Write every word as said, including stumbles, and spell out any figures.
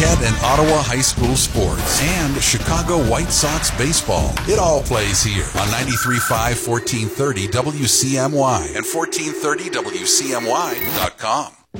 Marquette and Ottawa high school sports, and Chicago White Sox baseball. It all plays here on ninety-three point five, fourteen thirty W C M Y and fourteen thirty W C M Y dot com.